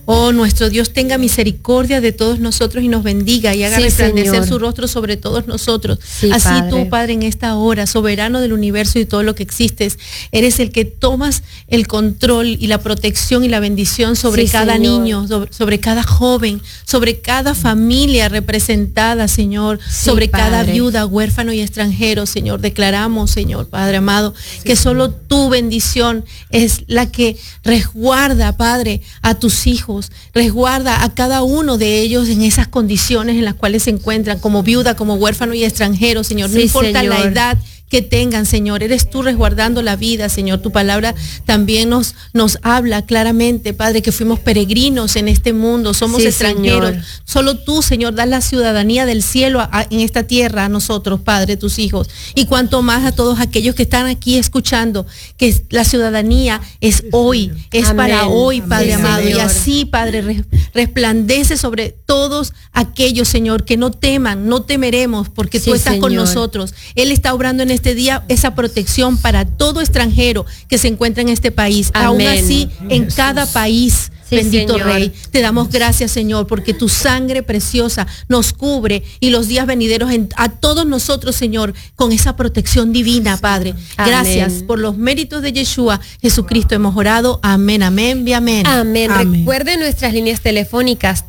Oh, nuestro Dios tenga misericordia de todos nosotros y nos bendiga y haga resplandecer Señor. su rostro sobre todos nosotros. Sí, Así Padre. tú, Padre, en esta hora, soberano del universo y todo lo que existes, eres el que tomas el control y la protección y la bendición sobre Sí, cada Señor. niño, sobre cada joven, sobre cada familia representada, Señor, Sí, sobre cada Padre. viuda, huérfano y extranjero, Señor. Declaramos, Señor, Padre amado, que solo tu bendición es la que resguarda, Padre, a tus hijos, resguarda a cada uno de ellos en esas condiciones en las cuales se encuentran, como viuda, como huérfano y extranjero, Señor. No Sí, importa la Señor. edad que tengan, Señor. Eres tú resguardando la vida, Señor. Tu palabra también nos habla claramente, Padre, que fuimos peregrinos en este mundo, somos Sí, extranjeros. Señor. Solo tú, Señor, das la ciudadanía del cielo en esta tierra a nosotros, Padre, tus hijos. Y cuanto más a todos aquellos que están aquí escuchando, que la ciudadanía es hoy, es Amén. para hoy, Padre Amén, amado. Y Señor. así, Padre, resplandece sobre todos aquellos, Señor, que no teman, no temeremos, porque tú Sí, estás con Señor. nosotros. Él está obrando en este día esa protección para todo extranjero que se encuentra en este país. Aún Amén. así, en cada país, Sí, bendito Señor. Rey, te damos gracias, Señor, porque tu sangre preciosa nos cubre y los días venideros a todos nosotros, Señor, con esa protección divina, Padre. Amén. Gracias por los méritos de Yeshua Jesucristo hemos orado. Amén, amén y amén. Amén. Amén. Recuerden nuestras líneas telefónicas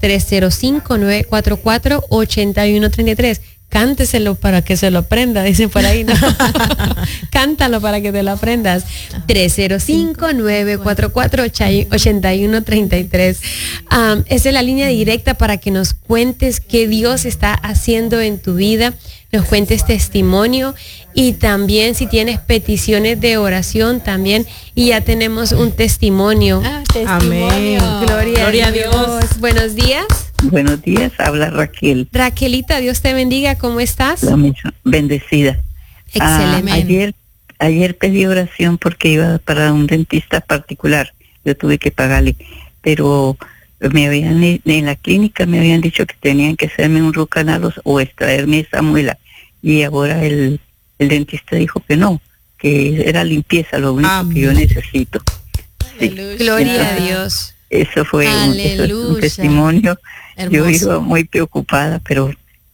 305-944-8133. Cánteselo para que se lo aprenda, dicen por ahí, ¿no? Cántalo para que te lo aprendas. 305-944-8133. Esa es la línea directa para que nos cuentes qué Dios está haciendo en tu vida, nos cuentes testimonio y también si tienes peticiones de oración también. Y ya tenemos un testimonio. Amén. Gloria a Dios. Buenos días. Buenos días, habla Raquel, Raquelita, Dios te bendiga, ¿cómo estás? la misma, bendecida. Excelente. Ayer pedí oración porque iba para un dentista particular, yo tuve que pagarle, pero en la clínica me habían dicho que tenían que hacerme un root canal o extraerme esa muela, y ahora el dentista dijo que no, que era limpieza lo único Amén. que yo necesito. Sí. Gloria a Dios. Eso fue un Aleluya. testimonio. Yo Hermoso. iba muy preocupada, pero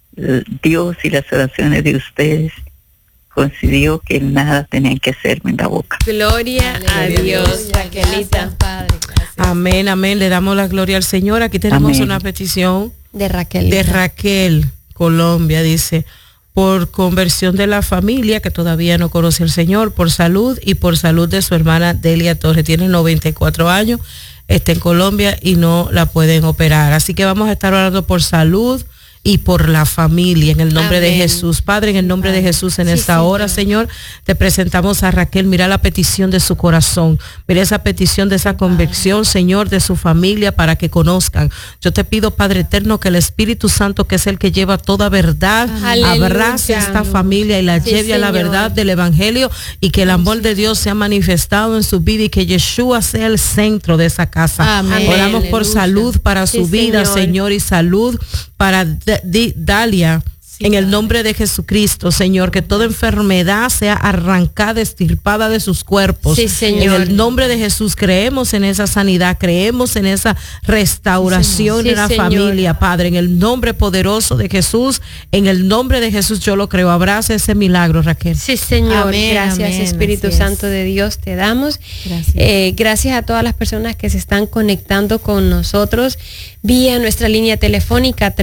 Dios y las oraciones de ustedes coincidió que nada tenían que hacerme en la boca. Gloria a Dios, Raquelita. Gracias, Padre. Gracias. Amén, amén. Le damos la gloria al Señor. Aquí tenemos Amén. una petición De Raquelita. de Raquel, Colombia. Dice, por conversión de la familia que todavía no conoce al Señor, por salud y por salud de su hermana Delia Torres. Tiene 94 años, está en Colombia y no la pueden operar. Así que vamos a estar orando por salud y por la familia, en el nombre de Amén. Jesús. Padre, en el nombre de Jesús, en Sí, esta hora, Señor, te presentamos a Raquel. Mira la petición de su corazón, mira esa petición de esa convicción, Señor, de su familia, para que conozcan. Yo te pido, Padre eterno, que el Espíritu Santo, que es el que lleva toda verdad, Aleluya. abrace a esta familia y la Sí, lleve a la Señor. verdad del Evangelio, y que el amor de Dios sea manifestado en su vida, y que Yeshua sea el centro de esa casa. Amén. Oramos por Aleluya. salud para Sí, su vida, Señor. Señor, y salud para Dalia. En el nombre de Jesucristo, Señor, que toda enfermedad sea arrancada, extirpada de sus cuerpos. Sí, Señor. En el nombre de Jesús, creemos en esa sanidad, creemos en esa restauración Sí, en la Señor. familia, Padre. En el nombre poderoso de Jesús, en el nombre de Jesús yo lo creo. Abraza ese milagro, Raquel. Sí, Señor. Amén, Gracias, amén, Espíritu así es. Santo de Dios, te damos. Gracias. Gracias a todas las personas que se están conectando con nosotros vía nuestra línea telefónica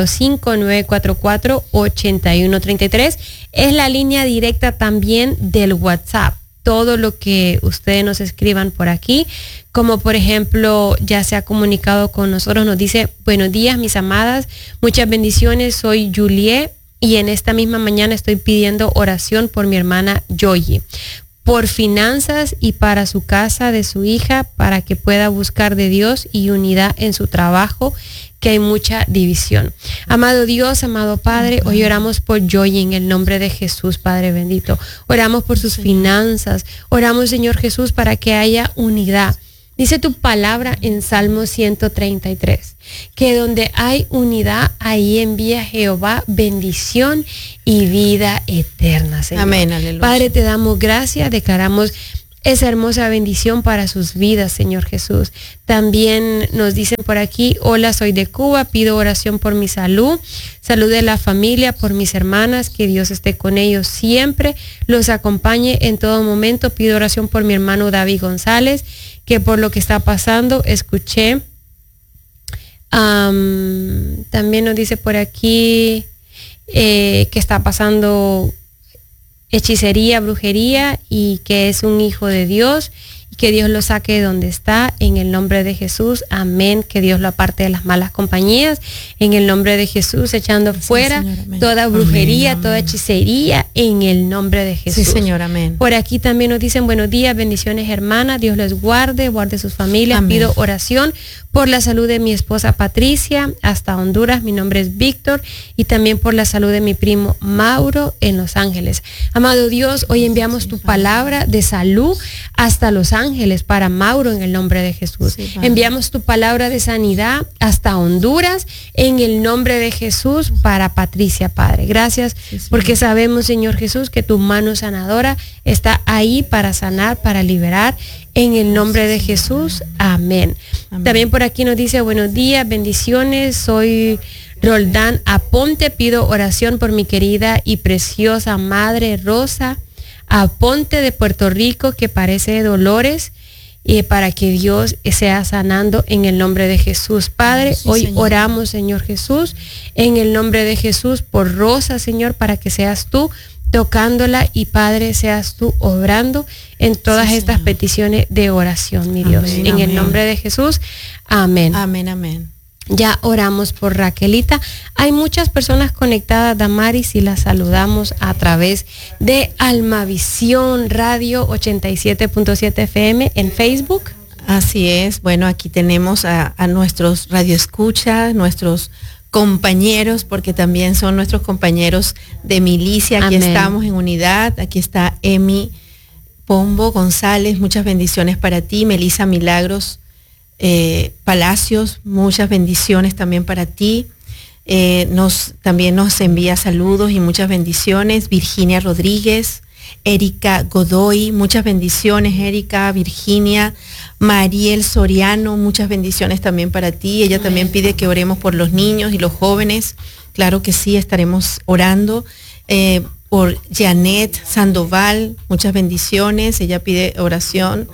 305-944-8133. Es la línea directa también del WhatsApp. Todo lo que ustedes nos escriban por aquí, como por ejemplo, ya se ha comunicado con nosotros, nos dice: buenos días, mis amadas, muchas bendiciones, soy Juliet y en esta misma mañana estoy pidiendo oración por mi hermana Joyi, por finanzas y para su casa de su hija, para que pueda buscar de Dios y unidad en su trabajo, que hay mucha división. Amado Dios, amado Padre, hoy oramos por Joy en el nombre de Jesús, Padre bendito. Oramos por sus finanzas. Oramos, Señor Jesús, para que haya unidad. Dice tu palabra en Salmo 133, que donde hay unidad, ahí envía Jehová bendición y vida eterna, Señor. Amén, aleluya. Padre, te damos gracias, declaramos esa hermosa bendición para sus vidas, Señor Jesús. También nos dicen por aquí: hola, soy de Cuba, pido oración por mi salud, salud de la familia, por mis hermanas, que Dios esté con ellos siempre, los acompañe en todo momento. Pido oración por mi hermano David González, que por lo que está pasando, escuché. También nos dice por aquí que está pasando hechicería, brujería, y que es un hijo de Dios, y que Dios lo saque de donde está, en el nombre de Jesús, amén. Que Dios lo aparte de las malas compañías, en el nombre de Jesús, echando fuera Señor, toda brujería, amén, toda hechicería, en el nombre de Jesús. Sí, Señor, amén. Por aquí también nos dicen: buenos días, bendiciones, hermana, Dios les guarde sus familias. Amén. Pido oración por la salud de mi esposa Patricia, hasta Honduras. Mi nombre es Víctor. Y también por la salud de mi primo Mauro en Los Ángeles. Amado Dios, hoy enviamos tu palabra de salud hasta Los Ángeles para Mauro, en el nombre de Jesús. Sí, enviamos tu palabra de sanidad hasta Honduras, en el nombre de Jesús, para Patricia, Padre. Gracias, sí, porque sabemos, Señor Jesús, que tu mano sanadora está ahí para sanar, para liberar, en el nombre de Jesús, amén. También por aquí nos dice: buenos días, bendiciones, soy Roldán Aponte, pido oración por mi querida y preciosa madre Rosa Aponte de Puerto Rico, que padece de dolores, y para que Dios sea sanando en el nombre de Jesús. Padre, sí, hoy Señor. oramos, Señor Jesús, en el nombre de Jesús, por Rosa, Señor, para que seas tú tocándola, y Padre, seas tú obrando en todas Sí, estas Señor. peticiones de oración, mi Dios. Amén, En el amén. nombre de Jesús, amén. Amén, amén. Ya oramos por Raquelita. Hay muchas personas conectadas, Damaris, y las saludamos a través de Almavisión Radio 87.7 FM en Facebook. Así es. Bueno, aquí tenemos a nuestros radioescuchas, nuestros compañeros, porque también son nuestros compañeros de milicia. Aquí Amén. estamos en unidad. Aquí está Emi Pombo González, muchas bendiciones para ti. Melisa Milagros Palacios, muchas bendiciones también para ti. También nos envía saludos y muchas bendiciones. Virginia Rodríguez, Erika Godoy, muchas bendiciones, Erika, Virginia. Mariel Soriano, muchas bendiciones también para ti. Ella también pide que oremos por los niños y los jóvenes. Claro que sí, estaremos orando. Por Janet Sandoval, muchas bendiciones. Ella pide oración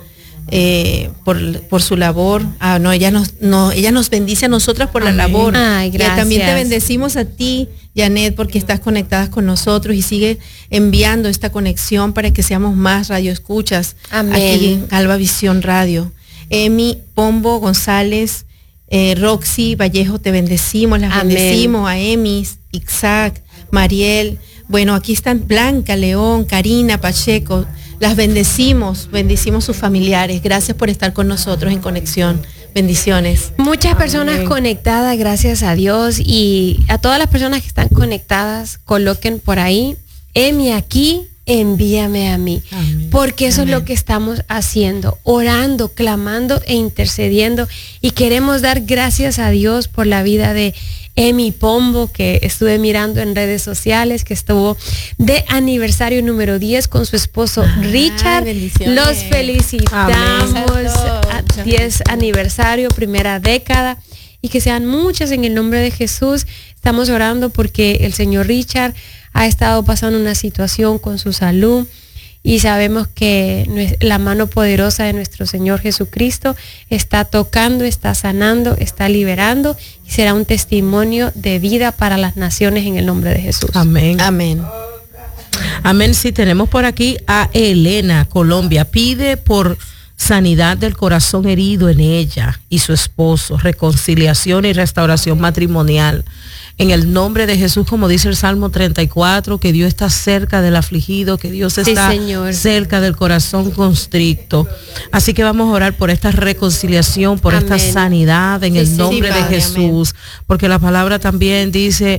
por su labor. Ella nos bendice a nosotras por Amén. la labor. Ay, Y también te gracias. bendecimos a ti, Janet, porque estás conectada con nosotros y sigue enviando esta conexión para que seamos más radioescuchas. Amén. Aquí en Alba Visión Radio. Emi Pombo González, Roxy Vallejo, te bendecimos, las Amén. bendecimos a Emi, Isaac, Mariel. Bueno, aquí están Blanca, León, Karina, Pacheco. Las bendecimos sus familiares. Gracias por estar con nosotros en conexión. Bendiciones. Muchas personas conectadas, gracias a Dios, y a todas las personas que están conectadas, coloquen por ahí: Emi aquí, envíame a mí. Amén. Porque eso Amén. es lo que estamos haciendo, orando, clamando e intercediendo, y queremos dar gracias a Dios por la vida de Emi Pombo, que estuve mirando en redes sociales, que estuvo de aniversario número 10 con su esposo Richard. bendiciones. Los felicitamos. Amén. A 10 aniversario, primera década, y que sean muchas en el nombre de Jesús. Estamos orando porque el señor Richard ha estado pasando una situación con su salud, y sabemos que la mano poderosa de nuestro Señor Jesucristo está tocando, está sanando, está liberando, y será un testimonio de vida para las naciones en el nombre de Jesús. Amén. Amén. Amén. Sí, tenemos por aquí a Elena, Colombia. Pide por sanidad del corazón herido en ella y su esposo, reconciliación y restauración matrimonial. En el nombre de Jesús, como dice el Salmo 34, que Dios está cerca del afligido, que Dios está Señor. cerca del corazón constricto. Así que vamos a orar por esta reconciliación, por esta Amén. sanidad en Sí, el sí, nombre de Padre, Jesús, porque la palabra también dice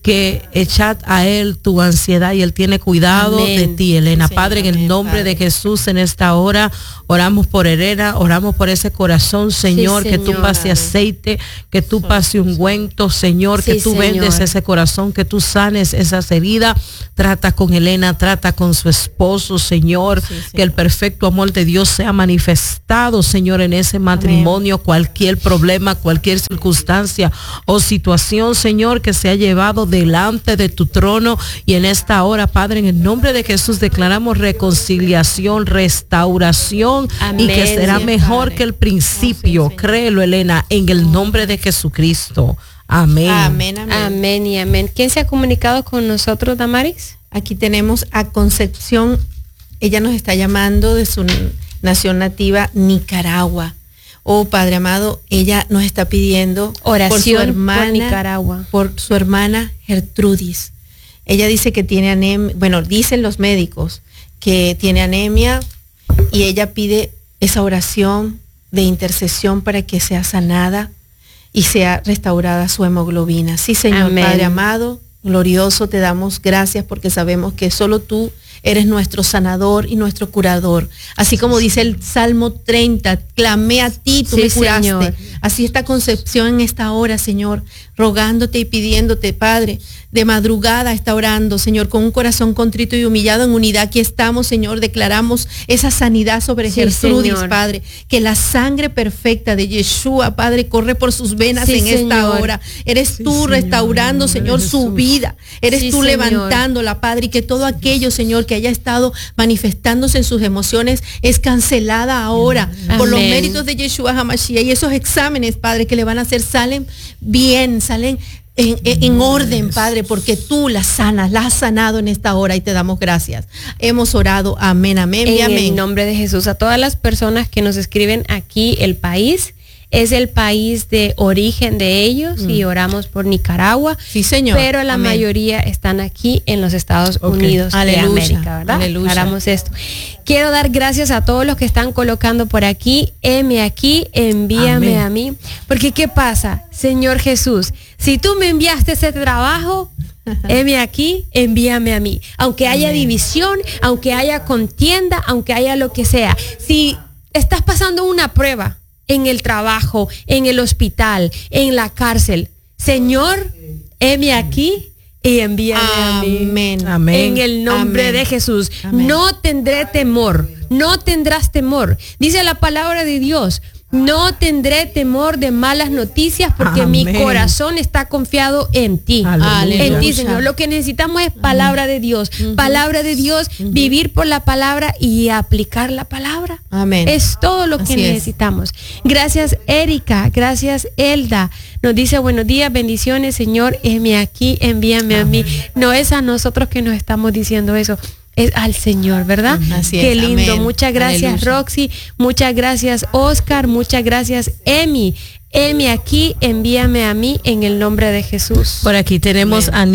que echad a Él tu ansiedad y Él tiene cuidado Amén. de ti, Elena. Sí, Padre, en el amén, nombre Padre. de Jesús, en esta hora, oramos por Elena, oramos por ese corazón, Señor, que tú Señor. pases aceite, que tú pases ungüento, Señor, que Sí, tú Señor. vendes ese corazón, que tú sanes esas heridas. Trata con Elena, trata con su esposo, Señor, que el perfecto amor de Dios sea manifestado, Señor, en ese matrimonio. Cualquier problema, cualquier circunstancia o situación, Señor, que se ha llevado delante de tu trono, y en esta hora, Padre, en el nombre de Jesús declaramos reconciliación, restauración, y que Amén, será sí, mejor Padre. que el principio. Oh, sí, Señor. Créelo, Elena, en el nombre de Jesucristo. Amén. Amén, amén. Amén y amén. ¿Quién se ha comunicado con nosotros, Damaris? Aquí tenemos a Concepción. Ella nos está llamando de su nación nativa, Nicaragua. Oh, Padre amado, ella nos está pidiendo Oración por su por hermana, Nicaragua. por su hermana Gertrudis. Ella dice que tiene anemia, bueno, dicen los médicos que tiene anemia, y ella pide esa oración de intercesión para que sea sanada y sea restaurada su hemoglobina. Sí, Señor. Amén. Padre amado, glorioso, te damos gracias porque sabemos que solo tú eres nuestro sanador y nuestro curador. Así como dice el Salmo 30, clamé a ti, tú Sí, me curaste. Señor. Así está Concepción en esta hora, Señor, rogándote y pidiéndote, Padre. De madrugada está orando, Señor, con un corazón contrito y humillado en unidad. Aquí estamos, Señor, declaramos esa sanidad sobre Sí, Gertrudis, Señor. Padre. Que la sangre perfecta de Yeshua, Padre, corre por sus venas Sí, en esta Señor. hora. Eres Sí, tú Señor, restaurando, en el Señor, nombre de su Jesús. vida. Eres Sí, tú Señor. levantándola, Padre, y que todo aquello, Señor, que haya estado manifestándose en sus emociones es cancelada ahora por los Amén. méritos de Yeshua HaMashiach. Y esos exámenes, Padre, que le van a hacer salen bien, salen en orden, Padre, porque tú la sanas, la has sanado en esta hora y te damos gracias. Hemos orado, amén, amén y En amén. el nombre de Jesús. A todas las personas que nos escriben aquí, el país es el país de origen de ellos, y oramos por Nicaragua. Sí, Señor. Pero la Amén. mayoría están aquí en los Estados Ok. Unidos Aleluya, de América, ¿verdad? aleluya. Aclaramos esto. Quiero dar gracias a todos los que están colocando por aquí, heme aquí, envíame Amén. a mí. Porque ¿qué pasa? Señor Jesús, si tú me enviaste ese trabajo, heme aquí, envíame a mí. Aunque haya división, aunque haya contienda, aunque haya lo que sea. Si estás pasando una prueba en el trabajo, en el hospital, en la cárcel, Señor, heme aquí y envíame a mí. Amén. Amén. En el nombre Amén. de Jesús. Amén. No tendré temor, no tendrás temor. Dice la palabra de Dios. No tendré temor de malas noticias porque mi Amén. corazón está confiado en ti. Aleluya. En ti, Señor. Lo que necesitamos es palabra de Dios. Palabra de Dios, vivir por la palabra y aplicar la palabra. Amén. Es todo lo que Así es. necesitamos. Gracias, Erika. Gracias, Elda. Nos dice, buenos días, bendiciones, Señor. Heme aquí, envíame a mí. No es a nosotros que nos estamos diciendo eso. Es al Señor, ¿verdad? Así Qué es, lindo. amén. Muchas gracias, Aleluya. Roxy. Muchas gracias, Oscar. Muchas gracias, Emi. Emi aquí, envíame a mí en el nombre de Jesús. Por aquí tenemos a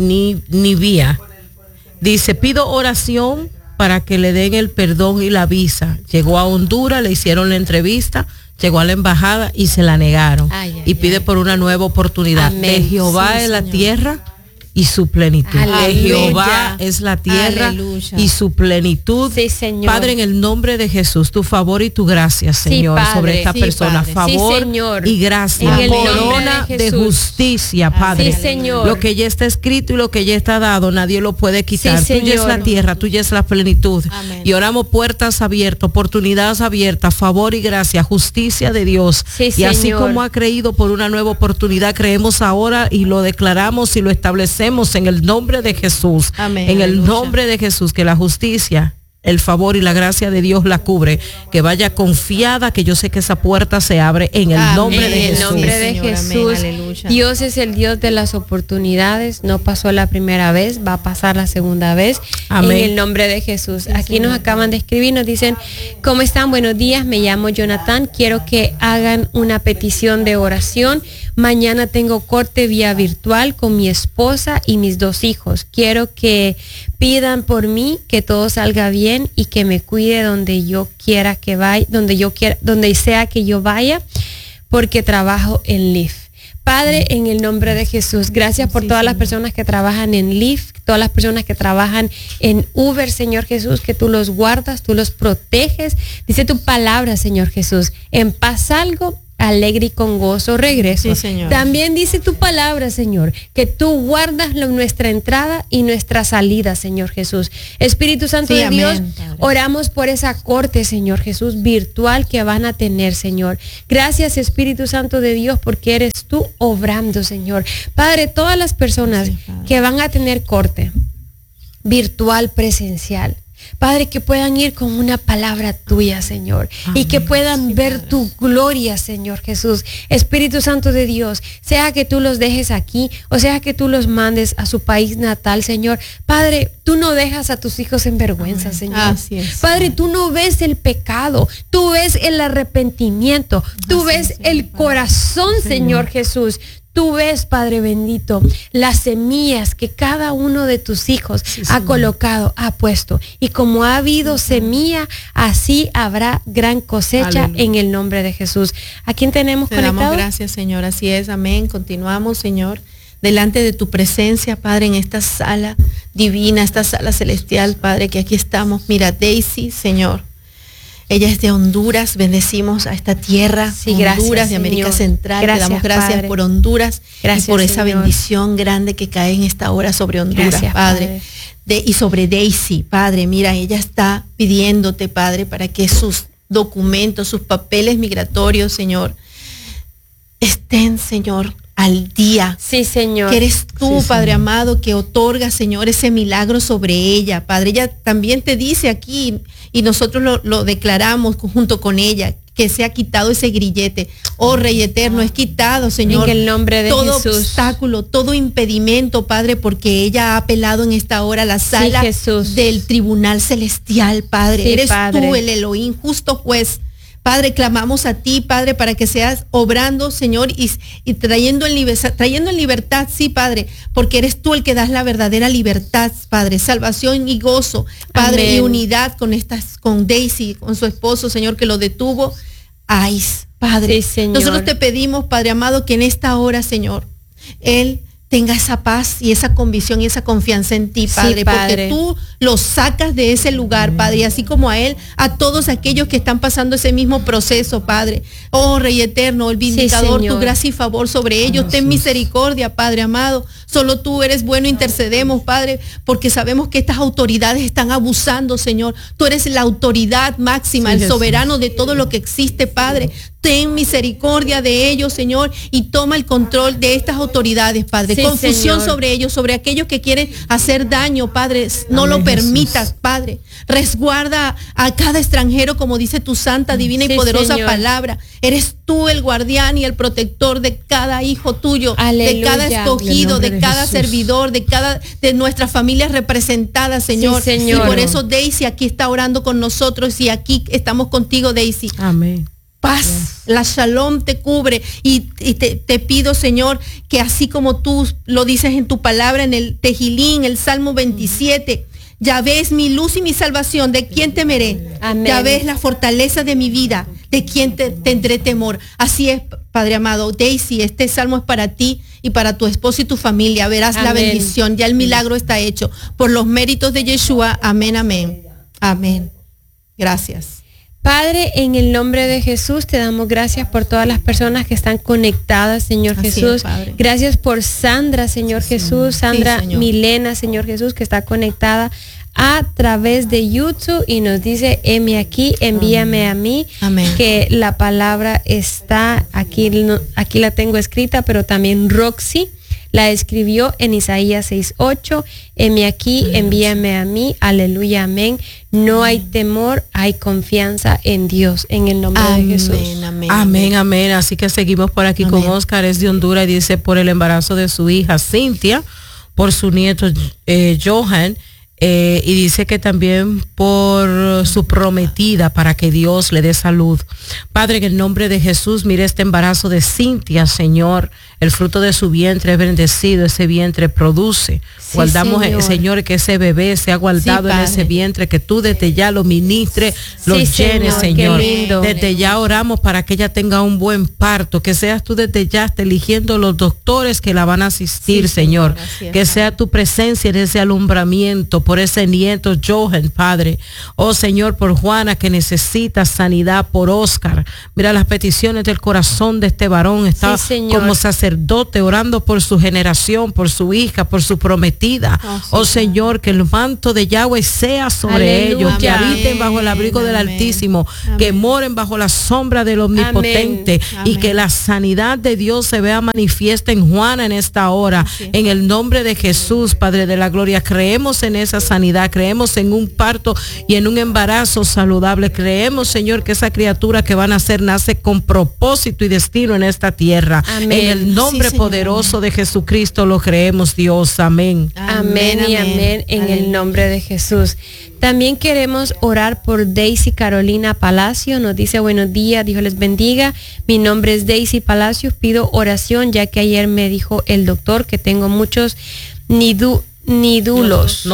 Nivia. Dice, pido oración para que le den el perdón y la visa. Llegó a Honduras, le hicieron la entrevista, llegó a la embajada y se la negaron. Ay, ay, y pide por una nueva oportunidad. Amén. De Jehová Sí, es la Señor. tierra y su plenitud. Aleluya. De Jehová es la tierra Aleluya. y su plenitud. Sí, Señor. Padre, en el nombre de Jesús, tu favor y tu gracia, Sí, Señor, Padre. sobre esta Sí, persona. Padre. Favor Sí, Señor. y gracia. En el nombre Corona de de Jesús. justicia, Padre. Sí, Señor. Lo que ya está escrito y lo que ya está dado, nadie lo puede quitar. Sí, Tuya es Señor. la tierra, tuya es la plenitud. Amén. Y oramos puertas abiertas, oportunidades abiertas, favor y gracia, justicia de Dios. Sí, y así Señor. como ha creído por una nueva oportunidad, creemos ahora y lo declaramos y lo establecemos en el nombre de Jesús. Amén. En el Aleluya. nombre de Jesús, que la justicia, el favor y la gracia de Dios la cubre, que vaya confiada, que yo sé que esa puerta se abre en el Amén. nombre de En el Jesús. nombre de Señor, amén, Jesús. aleluya. Dios es el Dios de las oportunidades. No pasó la primera vez, va a pasar la segunda vez. Amén. En el nombre de Jesús. Aquí nos acaban de escribir, nos dicen, ¿cómo están? Buenos días, me llamo Jonathan. Quiero que hagan una petición de oración. Mañana tengo corte vía virtual con mi esposa y mis 2 hijos. Quiero que pidan por mí, que todo salga bien y que me cuide donde yo quiera que vaya, donde sea que yo vaya, porque trabajo en Lyft. Padre, en el nombre de Jesús, gracias por todas las personas que trabajan en Lyft, todas las personas que trabajan en Uber, Señor Jesús, que tú los guardas, tú los proteges. Dice tu palabra, Señor Jesús, en paz salgo, alegre y con gozo regreso. Sí, Señor. También dice tu palabra, Señor, que tú guardas nuestra entrada y nuestra salida, Señor Jesús. Espíritu Santo de Dios, Padre. oramos por esa corte, Señor Jesús, virtual que van a tener, Señor. Gracias, Espíritu Santo de Dios, porque eres tú obrando, Señor. Padre, todas las personas que van a tener corte virtual, presencial, Padre, que puedan ir con una palabra tuya, Señor, y que puedan ver tu gloria, Señor Jesús. Espíritu Santo de Dios, sea que tú los dejes aquí o sea que tú los mandes a su país natal, Señor. Padre, tú no dejas a tus hijos en vergüenza, Señor. Así es. Padre, tú no ves el pecado, tú ves el arrepentimiento, tú ves el corazón, Señor Jesús. Tú ves, Padre bendito, las semillas que cada uno de tus hijos ha colocado, ha puesto. Y como ha habido semilla, así habrá gran cosecha. Aleluya. En el nombre de Jesús. ¿A quién tenemos conectado? Te damos gracias, Señor. Así es, amén. Continuamos, Señor, delante de tu presencia, Padre, en esta sala divina, esta sala celestial, Padre, que aquí estamos. Mira, Daisy, Señor. Ella es de Honduras, bendecimos a esta tierra, sí, gracias, Honduras, de América Señor. Central. Gracias, te damos gracias, Padre, por Honduras, gracias, y por esa Señor, bendición grande que cae en esta hora sobre Honduras, gracias, Padre. Y sobre Daisy, Padre, mira, ella está pidiéndote, Padre, para que sus documentos, sus papeles migratorios, Señor, estén, Señor, al día. Sí, Señor. Que eres tú, Sí, Padre Señor. amado, que otorga, Señor, ese milagro sobre ella. Padre, ella también te dice aquí, y nosotros lo declaramos junto con ella, que se ha quitado ese grillete. Oh, Rey eterno, es quitado, Señor. En el nombre de todo Jesús. obstáculo, todo impedimento, Padre, porque ella ha apelado en esta hora a la sala Jesús. del tribunal celestial, Padre. Sí, Eres Padre. tú el Elohim, justo juez. Padre, clamamos a ti, Padre, para que seas obrando, Señor, y trayendo en libertad, sí, Padre, porque eres tú el que das la verdadera libertad, Padre, salvación y gozo, Padre, Amén. y unidad con Daisy, con su esposo, Señor, que lo detuvo. Ay, Padre, Sí, Señor. nosotros te pedimos, Padre amado, que en esta hora, Señor, Él tenga esa paz y esa convicción y esa confianza en ti, Padre, Sí, Padre. porque tú los sacas de ese lugar, Padre, y así como a él, a todos aquellos que están pasando ese mismo proceso, Padre. Oh, Rey eterno, el vindicador, Señor. tu gracia y favor sobre ellos. Ten misericordia, Padre amado. Solo tú eres bueno, intercedemos, Padre, porque sabemos que estas autoridades están abusando, Señor. Tú eres la autoridad máxima, Sí, el Jesús. soberano de todo lo que existe, Padre. Ten misericordia de ellos, Señor, y toma el control de estas autoridades, Padre. Sí, Confusión Señor. sobre ellos, sobre aquellos que quieren hacer daño, Padre. No Amén, lo permitas, Jesús. Padre. Resguarda a cada extranjero, como dice tu santa, divina Sí, y poderosa Señor. palabra. Eres tú el guardián y el protector de cada hijo tuyo, de Aleluya. cada En escogido, el nombre de de cada Jesús. servidor, de nuestras familias representadas, Señor. Sí, Señor. Y por eso Daisy aquí está orando con nosotros y aquí estamos contigo, Daisy. Amén. Paz, la shalom te cubre y te pido, Señor, que así como tú lo dices en tu palabra en el Tejilín, el Salmo 27, ya ves mi luz y mi salvación, ¿de quién temeré? Amén. Ya ves la fortaleza de mi vida, ¿de quién tendré temor? Así es, Padre amado. Daisy, este salmo es para ti y para tu esposo y tu familia. Verás la Amén. bendición, ya el milagro está hecho. Por los méritos de Yeshua, amén, amén. Amén. Gracias. Padre, en el nombre de Jesús te damos gracias por todas las personas que están conectadas, Señor Así es, Jesús. Padre. Gracias por Sandra, Señor Jesús. Sandra Señor. Milena, Señor Jesús, que está conectada a través de YouTube y nos dice, heme aquí, envíame a mí. Amén. Que la palabra está aquí, aquí la tengo escrita, pero también Roxy la escribió en Isaías 6:8, heme aquí, envíame a mí, aleluya, amén. No hay temor, hay confianza en Dios, en el nombre de Jesús. Amén, Amén, amén. Así que seguimos por aquí Amén. con Oscar, es de Honduras, y dice por el embarazo de su hija Cintia, por su nieto Johan, y dice que también por su prometida para que Dios le dé salud. Padre, en el nombre de Jesús, mire este embarazo de Cintia, Señor, el fruto de su vientre es bendecido, ese vientre produce. Sí, Guardamos, Señor. Señor, que ese bebé sea guardado en ese vientre, que tú desde ya lo ministres, lo llenes, Señor. Qué lindo. Desde ya oramos para que ella tenga un buen parto, que seas tú desde ya hasta eligiendo los doctores que la van a asistir, Señor. Que sea tu presencia en ese alumbramiento, por ese nieto Johan, Padre. Oh Señor, por Juana que necesita sanidad, por Oscar. Mira las peticiones del corazón de este varón. Está como sacerdote orando por su generación, por su hija, por su prometida. Oh Señor, que el manto de Yahweh sea sobre ellos, que habiten bajo el abrigo del Altísimo, que moren bajo la sombra del Omnipotente, y que la sanidad de Dios se vea manifiesta en Juana en esta hora. En el nombre de Jesús, Padre de la gloria, creemos en esa sanidad, creemos en un parto y en un embarazo saludable. Creemos, Señor, que esa criatura que van a nacer nace con propósito y destino en esta tierra. En el nombre poderoso de Jesucristo lo creemos, Dios. Amén. Amén y amén en el nombre de Jesús. También queremos orar por Daisy Carolina Palacio. Nos dice: buenos días, Dios les bendiga. Mi nombre es Daisy Palacios. Pido oración ya que ayer me dijo el doctor que tengo muchos nódulos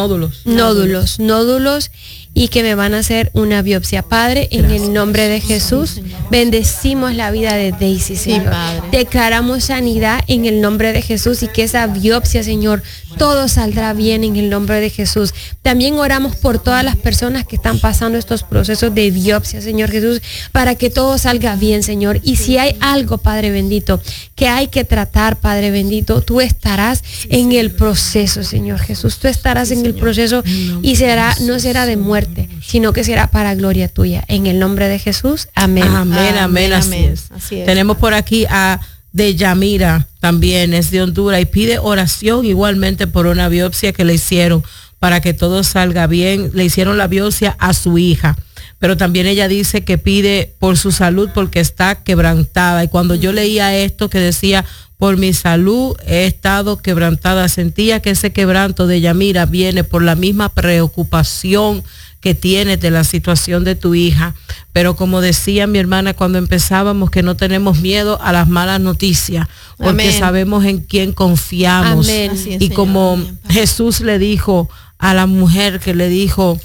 y que me van a hacer una biopsia. Padre, en el nombre de Jesús, bendecimos la vida de Daisy, Señor. Declaramos sanidad en el nombre de Jesús y que esa biopsia, Señor, todo saldrá bien en el nombre de Jesús. También oramos por todas las personas que están pasando estos procesos de biopsia, Señor Jesús, para que todo salga bien, Señor. Y si hay algo, Padre bendito, que hay que tratar, Padre bendito, tú estarás en el proceso, Señor Jesús. Tú estarás en el proceso y no será de muerte, sino que será para gloria tuya. En el nombre de Jesús, amén. Amén. Así es. Tenemos por aquí a Deyamira, también es de Honduras, y pide oración igualmente por una biopsia que le hicieron para que todo salga bien. Le hicieron la biopsia a su hija, pero también ella dice que pide por su salud porque está quebrantada. Y cuando yo leía esto que decía: por mi salud he estado quebrantada, sentía que ese quebranto de Yamira viene por la misma preocupación que tienes de la situación de tu hija. Pero como decía mi hermana cuando empezábamos, que no tenemos miedo a las malas noticias, porque sabemos en quién confiamos. Y como Jesús le dijo a la mujer que le dijo,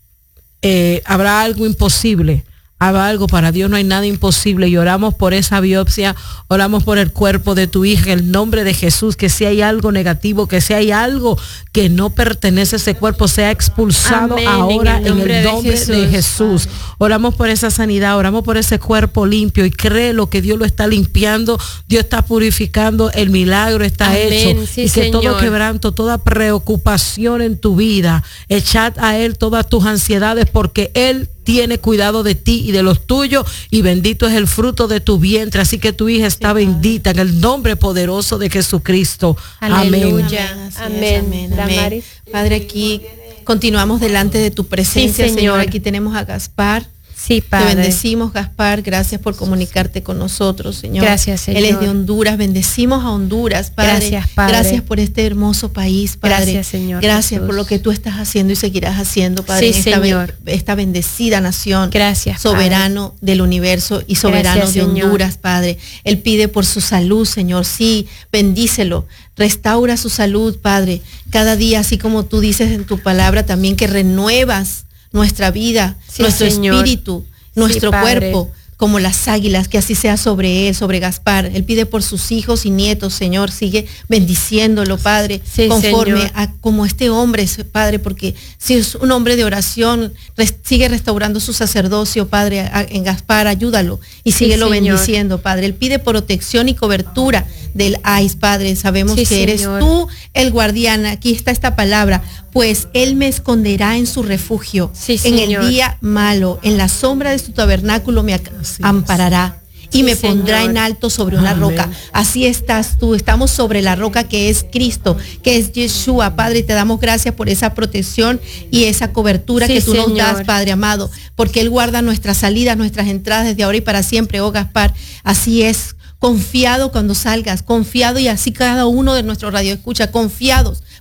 habrá algo imposible. Haga algo, para Dios no hay nada imposible, y oramos por esa biopsia, oramos por el cuerpo de tu hija, en el nombre de Jesús, que si hay algo negativo, que si hay algo que no pertenece a ese cuerpo, sea expulsado ahora en el nombre de Jesús. Oramos por esa sanidad, oramos por ese cuerpo limpio, y créelo que Dios lo está limpiando, Dios está purificando, el milagro está hecho, y que todo quebranto, toda preocupación en tu vida, echad a Él todas tus ansiedades, porque Él tiene cuidado de ti y de los tuyos, y bendito es el fruto de tu vientre. Así que tu hija está bendita en el nombre poderoso de Jesucristo. Aleluya. Amén. Padre, aquí continuamos delante de tu presencia, Señor. Aquí tenemos a Gaspar. Sí, Padre. Te bendecimos, Gaspar. Gracias por comunicarte con nosotros, Señor. Gracias, Señor. Él es de Honduras. Bendecimos a Honduras, Padre. Gracias, Padre. Gracias por este hermoso país, Padre. Gracias, Señor. Gracias Jesús. por lo que tú estás haciendo y seguirás haciendo, Padre. Sí, Señor. Esta bendecida nación. Gracias, soberano Padre. del universo y soberano Gracias, de Honduras, Señor. Padre. Él pide por su salud, Señor. Sí, bendícelo. Restaura su salud, Padre. Cada día, así como tú dices en tu palabra también, que renuevas nuestra vida, nuestro espíritu, nuestro cuerpo, como las águilas, que así sea sobre él, sobre Gaspar. Él pide por sus hijos y nietos, Señor. Sigue bendiciéndolo, Padre, conforme Señor. A como este hombre, Padre, porque si es un hombre de oración, sigue restaurando su sacerdocio, Padre, en Gaspar. Ayúdalo y síguelo bendiciendo, Padre. Él pide protección y cobertura del AIS, Padre. Sabemos que eres tú el guardián. Aquí está esta palabra: pues Él me esconderá en su refugio, en el día malo, en la sombra de su tabernáculo me amparará y me pondrá en alto sobre una roca. Así estás tú, estamos sobre la roca que es Cristo, que es Yeshua, Padre. Te damos gracias por esa protección y esa cobertura que tú nos das, Padre amado, porque Él guarda nuestras salidas, nuestras entradas desde ahora y para siempre, oh Gaspar. Así es, confiado cuando salgas, confiado, y así cada uno de nuestros radioescuchas, confiados,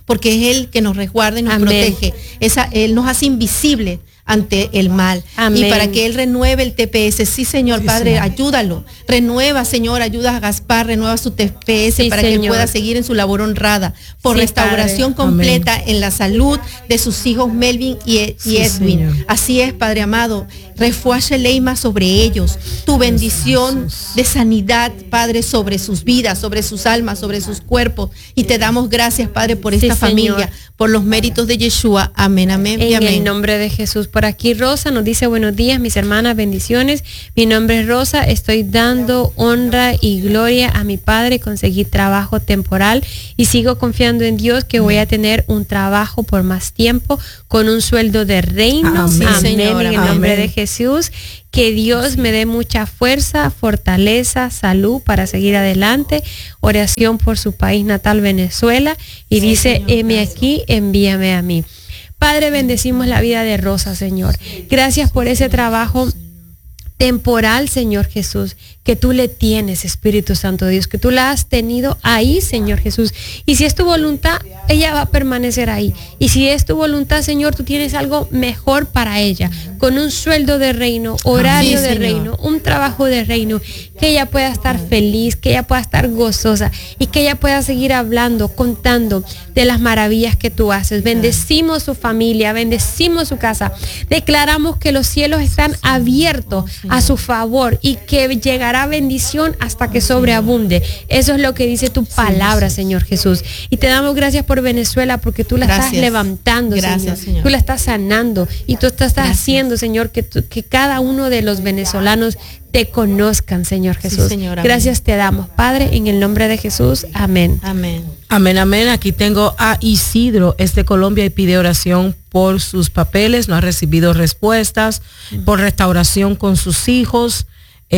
porque es Él que nos resguarda y nos protege. Él nos hace invisibles ante el mal. Amén. Y para que Él renueve el TPS. Sí, Señor, sí, Padre, Señor. Ayúdalo. Renueva, Señor, ayuda a Gaspar, renueva su TPS, sí, para Señor. Que Él pueda seguir en su labor honrada, por restauración Padre. Completa Amén. En la salud de sus hijos Melvin y Edwin. Señor. Así es, Padre amado. Refuaje Leima sobre ellos. Tu bendición de sanidad, Padre, sobre sus vidas, sobre sus almas, sobre sus cuerpos. Y te damos gracias, Padre, por esta familia, por los méritos de Yeshua. Amén, amén y amén. En el nombre de Jesús. Por aquí Rosa nos dice: buenos días, mis hermanas, bendiciones. Mi nombre es Rosa, estoy dando honra y gloria a mi Padre. Conseguí trabajo temporal y sigo confiando en Dios que voy a tener un trabajo por más tiempo con un sueldo de reino. Amén, amén. Señora, en el nombre de Jesús. Que Dios me dé mucha fuerza, fortaleza, salud para seguir adelante. Oración por su país natal, Venezuela. Y sí, dice: heme aquí, envíame a mí. Padre, bendecimos la vida de Rosa, Señor. Gracias por ese trabajo temporal, Señor Jesús, que tú le tienes, Espíritu Santo de Dios, que tú la has tenido ahí, Señor Jesús. Y si es tu voluntad, ella va a permanecer ahí. Y si es tu voluntad, Señor, tú tienes algo mejor para ella, con un sueldo de reino, horario de reino, un trabajo de reino, que ella pueda estar feliz, que ella pueda estar gozosa y que ella pueda seguir hablando, contando de las maravillas que tú haces. Bendecimos su familia, bendecimos su casa. Declaramos que los cielos están abiertos a su favor y que llegará bendición hasta que sobreabunde. Eso es lo que dice tu palabra, Señor Jesús. Y te damos gracias por Venezuela, porque tú la estás levantando, Señor. Tú la estás sanando y tú estás haciendo, Señor, que cada uno de los venezolanos te conozcan, Señor Jesús. Sí, Señor, gracias te damos, Padre, en el nombre de Jesús. Amén. Amén. Amén, amén. Aquí tengo a Isidro, es de Colombia y pide oración por sus papeles. No ha recibido respuestas, por restauración con sus hijos,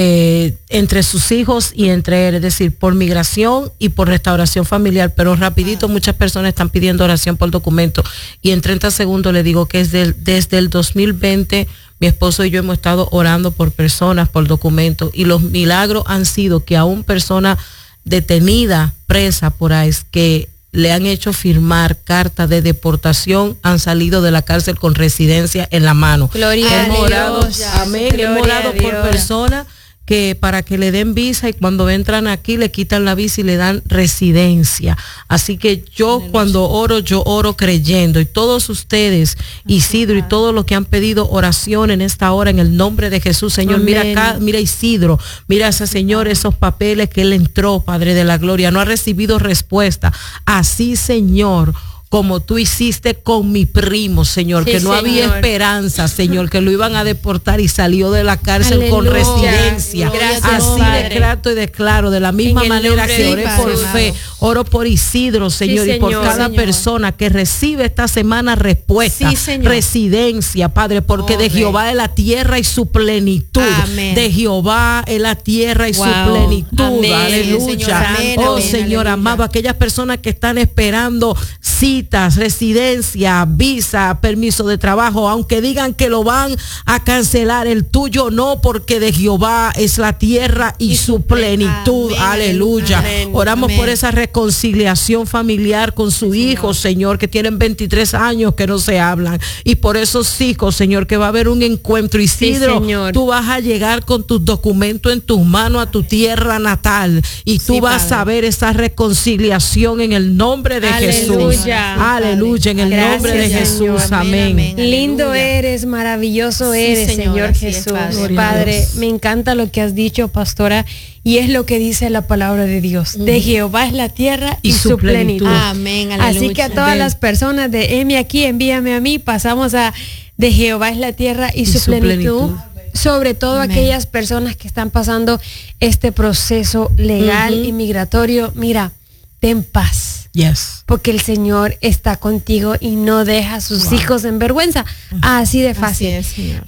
entre sus hijos y entre él, es decir, por migración y por restauración familiar. Pero rapidito, muchas personas están pidiendo oración por documento y en 30 segundos le digo que es desde el 2020 mi esposo y yo hemos estado orando por personas, por documentos, y los milagros han sido que aún personas detenida, presa por ahí, que le han hecho firmar cartas de deportación, han salido de la cárcel con residencia en la mano. Gloria hemos a Dios. Amén. Hemos orado por personas que para que le den visa, y cuando entran aquí le quitan la visa y le dan residencia. Así que yo cuando oro, yo oro creyendo. Y todos ustedes, Isidro y todos los que han pedido oración en esta hora, en el nombre de Jesús, Señor, mira acá, mira Isidro, mira a ese Señor, esos papeles que él entró, Padre de la Gloria, no ha recibido respuesta. Así, Señor, como tú hiciste con mi primo, Señor, sí, que no había esperanza, Señor, que lo iban a deportar y salió de la cárcel Aleluya. Con residencia. Gracias, así declaro, de la misma manera que oré por fe, oro por Isidro, Señor, sí, y por cada persona que recibe esta semana respuesta, sí, residencia, Padre, porque de Jehová es la tierra y su plenitud. Amén. De Jehová es la tierra y su plenitud. Amén. Aleluya. Señor, amén, oh, amén, Señor aleluya. Amado, aquellas personas que están esperando citas, residencia, visa, permiso de trabajo, aunque digan que lo van a cancelar, el tuyo no, porque de Jehová es la tierra y su plenitud. Amén. Aleluya. Amén. Oramos por esa reconciliación familiar con su hijo, Señor, que tienen 23 años que no se hablan, y por esos hijos, Señor, que va a haber un encuentro. Isidro, sí, tú vas a llegar con tus documentos en tus manos a tu tierra natal, y tú vas a ver esa reconciliación en el nombre de Jesús. Aleluya, en el nombre de Jesús. Señor. Amén. Lindo eres, maravilloso eres, Señor Jesús. Padre, me encanta lo que has dicho, pastora, y es lo que dice la palabra de Dios. De Jehová es la tierra y su plenitud. Amén. Aleluya. Así que a todas las personas de heme aquí, envíame a mí, pasamos a de Jehová es la tierra y su plenitud. Sobre todo aquellas personas que están pasando este proceso legal y migratorio. Mira, ten paz. Yes. Porque el Señor está contigo y no deja a sus hijos en vergüenza. Así de fácil. Así es,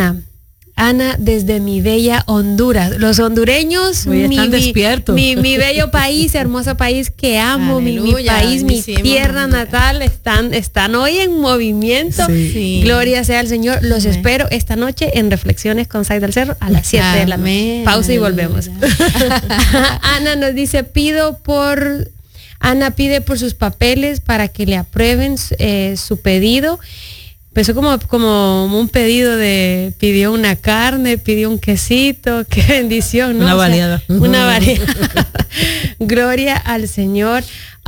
Ana desde mi bella Honduras. Los hondureños, mi bello país, hermoso país que amo, mi país, mi tierra natal, están hoy en movimiento. Sí. Gloria sea al Señor. Los espero esta noche en Reflexiones con Said del Cerro a las 7 de la noche. Pausa y volvemos. Ana nos dice, pido por Ana pide por sus papeles para que le aprueben su pedido. Empezó como un pedido pidió una carne, pidió un quesito, qué bendición, ¿no? Una variada. Una variada. Gloria al Señor.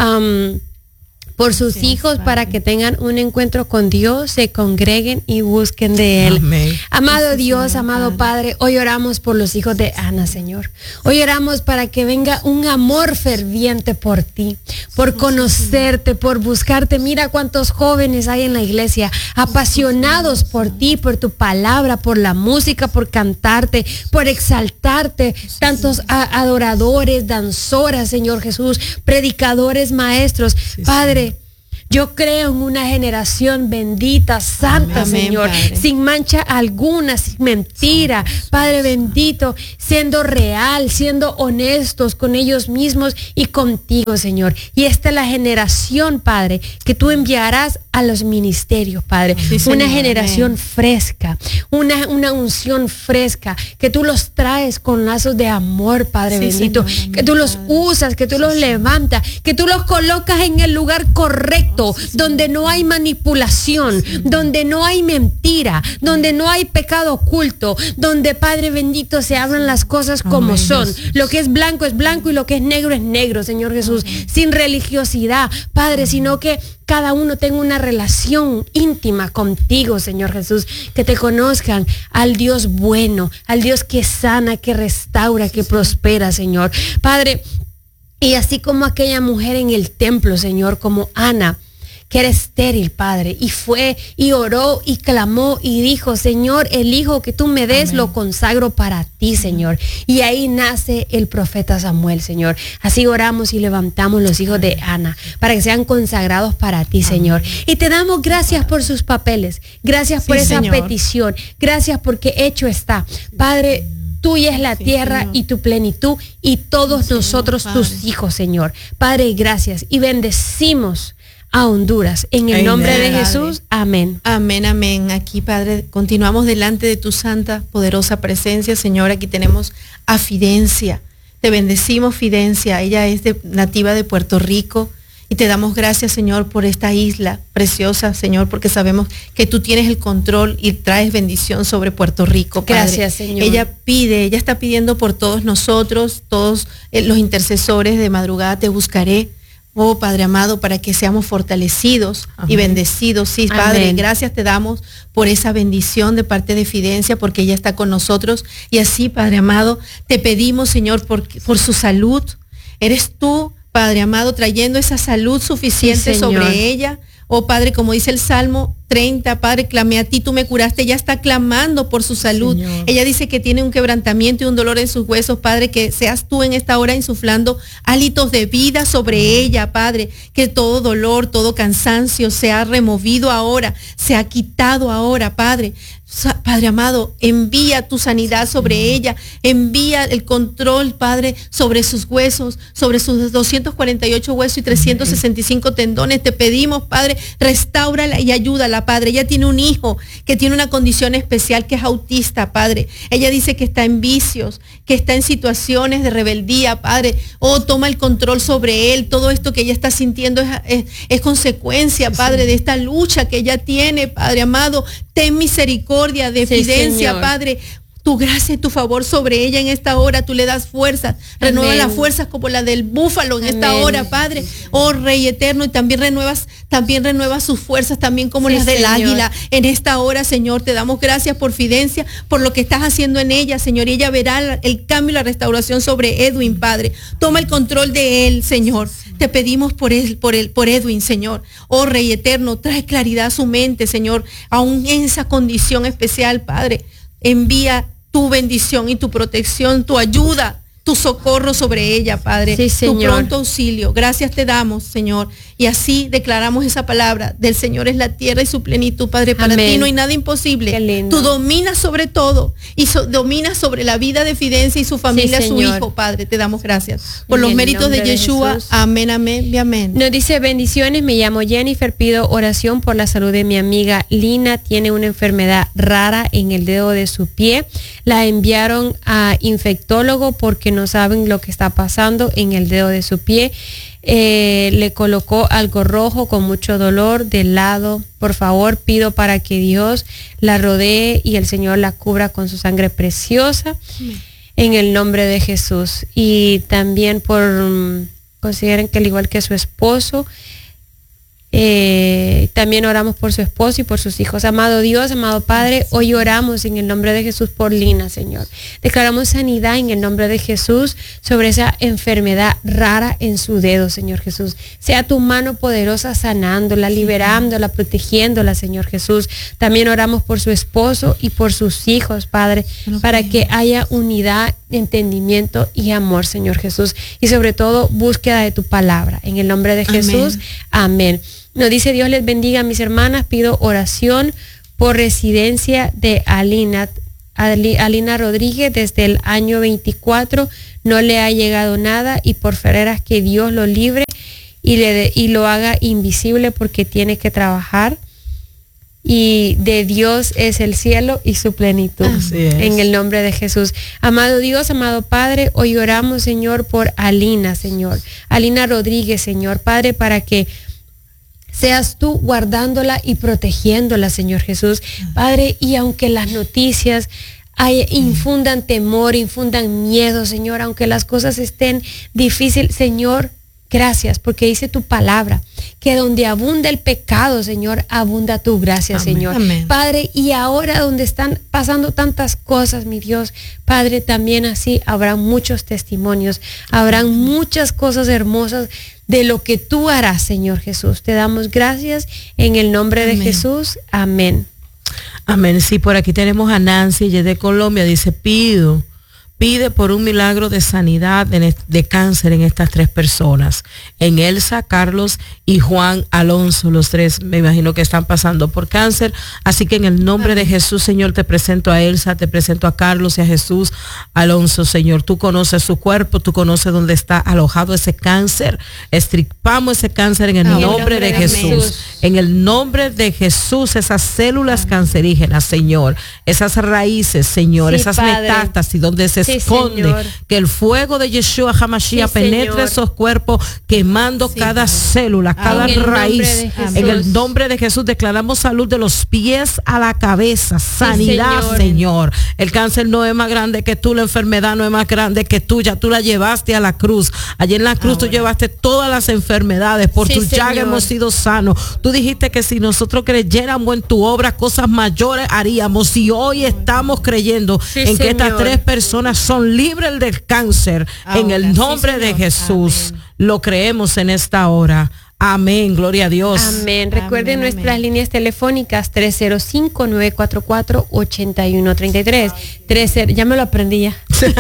Por sus hijos, Padre, para que tengan un encuentro con Dios, se congreguen y busquen de Él. Amén. Amado Dios, amado Padre, hoy oramos por los hijos de Ana, Señor. Hoy oramos para que venga un amor ferviente por ti, por conocerte, por buscarte. Mira cuántos jóvenes hay en la iglesia, apasionados por ti, por tu palabra, por la música, por cantarte, por exaltarte. Tantos adoradores, danzoras, Señor Jesús, predicadores, maestros. Padre, yo creo en una generación bendita, santa, amén, Señor, Padre, sin mancha alguna, sin mentira, Padre bendito, siendo real, siendo honestos con ellos mismos y contigo, Señor. Y esta es la generación, Padre, que tú enviarás a los ministerios, Padre. Sí, Señor, una generación amén, fresca, una unción fresca, que tú los traes con lazos de amor, Padre sí, bendito, Señor, que tú los usas, que tú los levantas, que tú los colocas en el lugar correcto, donde no hay manipulación, donde no hay mentira, donde no hay pecado oculto, donde, Padre bendito, se hablan las cosas como son. Lo que es blanco y lo que es negro, Señor Jesús, sin religiosidad, Padre, sino que cada uno tenga una relación íntima contigo, Señor Jesús, que te conozcan al Dios bueno, al Dios que sana, que restaura, que prospera, Señor. Padre, y así como aquella mujer en el templo, Señor, como Ana, que era estéril, Padre, y fue y oró y clamó y dijo: Señor, el hijo que tú me des, amén, lo consagro para ti, Señor. Y ahí nace el profeta Samuel, Señor. Así oramos y levantamos los hijos de Ana para que sean consagrados para ti, Señor. Y te damos gracias por sus papeles, gracias por esa petición, gracias porque hecho está, Padre. Tuya es la tierra y tu plenitud y todos nosotros tus hijos, Señor. Padre, gracias y bendecimos a Honduras en el nombre de Jesús. Amén. Amén, amén. Aquí, Padre, continuamos delante de tu santa, poderosa presencia, Señor. Aquí tenemos a Fidencia. Te bendecimos, Fidencia. Ella es nativa de Puerto Rico. Y te damos gracias, Señor, por esta isla preciosa, Señor, porque sabemos que tú tienes el control y traes bendición sobre Puerto Rico, Padre. Gracias, Señor. Ella está pidiendo por todos nosotros, todos los intercesores de madrugada te buscaré. Oh, Padre amado, para que seamos fortalecidos, amén, y bendecidos. Sí, Padre, amén, gracias te damos por esa bendición de parte de Fidencia, porque ella está con nosotros. Y así, Padre amado, te pedimos, Señor, por su salud. Eres tú, Padre amado, trayendo esa salud suficiente, sí, sobre ella. Oh, Padre, como dice el Salmo 30, Padre, clamé a ti, tú me curaste. Ella está clamando por su salud. Señor. Ella dice que tiene un quebrantamiento y un dolor en sus huesos, Padre, que seas tú en esta hora insuflando hálitos de vida sobre ella, Padre, que todo dolor, todo cansancio sea removido ahora, sea quitado ahora, Padre. Padre amado, envía tu sanidad sobre ella, envía el control, Padre, sobre sus huesos, sobre sus 248 huesos y 365 tendones. Te pedimos, Padre, restáurala y ayúdala, Padre. Ella tiene un hijo que tiene una condición especial, que es autista, Padre. Ella dice que está en vicios, que está en situaciones de rebeldía, Padre. Oh, toma el control sobre él. Todo esto que ella está sintiendo es consecuencia, Padre, de esta lucha que ella tiene, Padre amado. Ten misericordia de Fidencia, Señor. Padre. Tu gracia y tu favor sobre ella en esta hora, tú le das fuerzas, renueva las fuerzas como la del búfalo en esta hora, Padre. Oh, Rey eterno, y también renuevas sus fuerzas también como las del águila en esta hora, Señor. Te damos gracias por Fidencia, por lo que estás haciendo en ella, Señor. Y ella verá el cambio y la restauración sobre Edwin, Padre. Toma el control de él, Señor. Te pedimos por Edwin, Señor. Oh, Rey eterno, trae claridad a su mente, Señor, aún en esa condición especial, Padre. Envía tu bendición y tu protección, tu ayuda, tu socorro sobre ella, Padre. Sí, Señor. Tu pronto auxilio. Gracias te damos, Señor. Y así declaramos esa palabra: del Señor es la tierra y su plenitud, Padre. Para ti no hay nada imposible. Tú dominas sobre todo y dominas sobre la vida de Fidencia y su familia, sí, su hijo, Padre. Te damos gracias por los méritos de Yeshua. Amén, amén y amén. Nos dice: bendiciones, me llamo Jennifer, pido oración por la salud de mi amiga Lina. Tiene una enfermedad rara en el dedo de su pie. La enviaron a infectólogo porque no saben lo que está pasando en el dedo de su pie. le colocó algo rojo con mucho dolor del lado. Por favor, pido para que Dios la rodee y el Señor la cubra con su sangre preciosa. En el nombre de Jesús. Y también consideren que al igual que su esposo, también oramos por su esposo y por sus hijos. Amado Dios, amado Padre, hoy oramos en el nombre de Jesús por Lina, Señor. Declaramos sanidad en el nombre de Jesús sobre esa enfermedad rara en su dedo, Señor Jesús. Sea tu mano poderosa sanándola, liberándola, protegiéndola, Señor Jesús. También oramos por su esposo y por sus hijos, Padre, para que haya unidad, entendimiento y amor, Señor Jesús. Y sobre todo, búsqueda de tu palabra. En el nombre de Jesús, amén. Nos dice: Dios les bendiga, mis hermanas. Pido oración por residencia de Alina Rodríguez. Desde el año 24 no le ha llegado nada, y por Ferreras que Dios lo libre y lo haga invisible, porque tiene que trabajar. Y de Dios es el cielo y su plenitud. En el nombre de Jesús. Amado Dios, amado Padre, hoy oramos, Señor, por Alina, Señor. Alina Rodríguez, Señor. Padre, para que seas tú guardándola y protegiéndola, Señor Jesús. Padre, y aunque las noticias infundan temor, infundan miedo, Señor, aunque las cosas estén difíciles, Señor, gracias, porque dice tu palabra que donde abunda el pecado, Señor, abunda tu gracia, amén, Señor. Amén. Padre, y ahora donde están pasando tantas cosas, mi Dios, Padre, también así habrá muchos testimonios, habrán muchas cosas hermosas de lo que tú harás, Señor Jesús. Te damos gracias en el nombre de Jesús. Amén. Amén. Sí, por aquí tenemos a Nancy, ella es de Colombia, dice: pide por un milagro de sanidad de cáncer en estas 3 personas, en Elsa, Carlos y Juan Alonso. Los 3 me imagino que están pasando por cáncer, así que en el nombre de Jesús, Señor, te presento a Elsa, te presento a Carlos y a Jesús Alonso, Señor. Tú conoces su cuerpo, tú conoces dónde está alojado ese cáncer. Estripamos ese cáncer en el nombre de Jesús. En el nombre de Jesús, esas células cancerígenas, Señor, esas raíces, Señor, sí, esas metástasis donde se esconde, Señor, que el fuego de Yeshua HaMashiach penetre, Señor, esos cuerpos, quemando cada célula, cada raíz. En el nombre de Jesús declaramos salud de los pies a la cabeza, sanidad, Señor. El cáncer no es más grande que tú, la enfermedad no es más grande que tú, ya tú la llevaste a la cruz. Allí en la cruz tú llevaste todas las enfermedades, por tu llaga hemos sido sanos. Tú dijiste que si nosotros creyéramos en tu obra, cosas mayores haríamos, y hoy estamos creyendo en que estas 3 personas son libres del cáncer. En el nombre de Jesús. Amén. Lo creemos en esta hora. Amén, gloria a Dios. Amén. Recuerden nuestras líneas telefónicas: 305-944-8133. Ya me lo aprendí ya.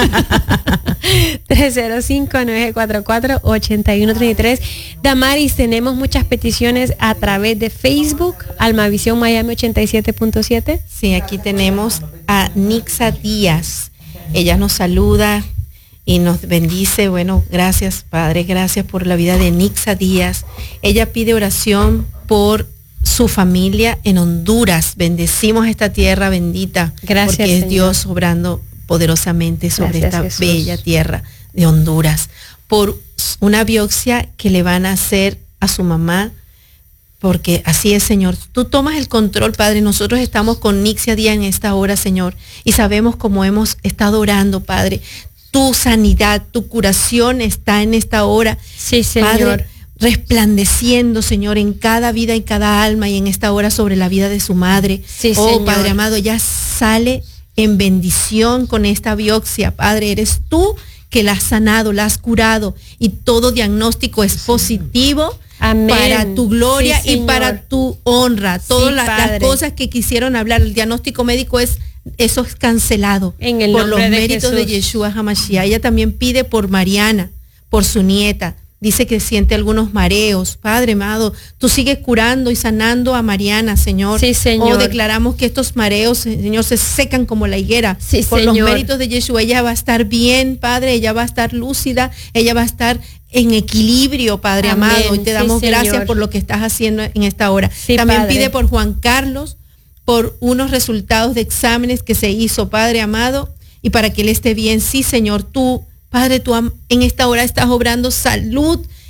305-944-8133. Damaris, tenemos muchas peticiones a través de Facebook, Almavisión Miami 87.7. Sí, aquí tenemos a Nixa Díaz. Ella nos saluda y nos bendice. Bueno, gracias, Padre, gracias por la vida de Nixa Díaz. Ella pide oración por su familia en Honduras. Bendecimos esta tierra bendita. Gracias, porque es Señor. Dios obrando poderosamente sobre esta bella tierra de Honduras. Por una biopsia que le van a hacer a su mamá, porque así es, Señor. Tú tomas el control, Padre. Nosotros estamos con Nixa Díaz en esta hora, Señor, y sabemos cómo hemos estado orando, Padre. Tu sanidad, tu curación está en esta hora. Sí, Señor. Padre, resplandeciendo, Señor, en cada vida y cada alma, y en esta hora sobre la vida de su madre. Sí, oh, Señor. Padre amado, ya sale en bendición con esta biopsia. Padre, eres tú que la has sanado, la has curado, y todo diagnóstico es positivo. Amén. Para tu gloria, sí, y para tu honra. Todas las cosas que quisieron hablar, el diagnóstico médico eso es cancelado en el por los de méritos Jesús. de Yeshua HaMashiach. Ella también pide por Mariana, por su nieta. Dice que siente algunos mareos. Padre amado, tú sigues curando y sanando a Mariana, Señor. Sí, Señor. Oh, declaramos que estos mareos, Señor, se secan como la higuera. Sí, por Señor. los méritos de Yeshua, ella va a estar bien, Padre. Ella va a estar lúcida. Ella va a estar en equilibrio, Padre Amén. amado. Y te damos gracias Señor, por lo que estás haciendo en esta hora. Sí, también Padre. pide por Juan Carlos, por unos resultados de exámenes que se hizo, Padre amado, y para que él esté bien. Sí, Señor, tú, Padre, tú en esta hora estás obrando salud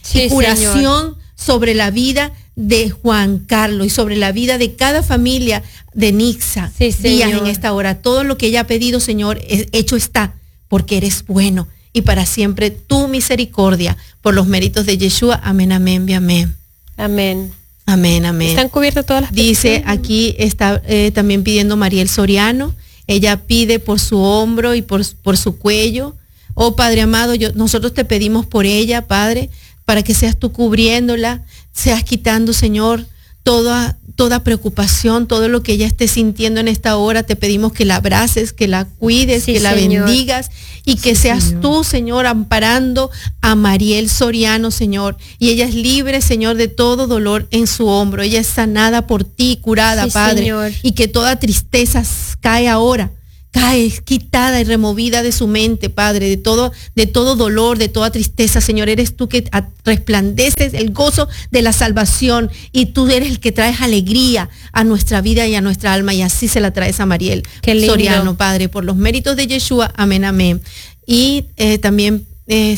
Sí, y curación Señor. sobre la vida de Juan Carlos y sobre la vida de cada familia de Nixa Sí, Díaz Señor. en esta hora. Todo lo que ella ha pedido, Señor, hecho está, porque eres bueno y para siempre tu misericordia por los méritos de Yeshua. Amén, amén, amén. Amén. Amén, amén. ¿Están cubiertas todas las Dice peticiones? aquí, está también pidiendo Mariel Soriano. Ella pide por su hombro y por su cuello. Oh Padre amado, nosotros te pedimos por ella, Padre, para que seas tú cubriéndola, seas quitando, Señor, toda preocupación, todo lo que ella esté sintiendo en esta hora. Te pedimos que la abraces, que la cuides, Sí, que la Señor. bendigas y que Sí, seas Señor. tú, Señor, amparando a Mariel Soriano, Señor. Y ella es libre, Señor, de todo dolor en su hombro. Ella es sanada por ti, curada, Sí, Padre. Señor. Y que toda tristeza cae ahora. Cae quitada y removida de su mente, Padre, de todo dolor, de toda tristeza. Señor, eres tú que resplandeces el gozo de la salvación y tú eres el que traes alegría a nuestra vida y a nuestra alma, y así se la traes a Mariel Qué lindo. Soriano, Padre, por los méritos de Yeshua. Amén, amén. Y también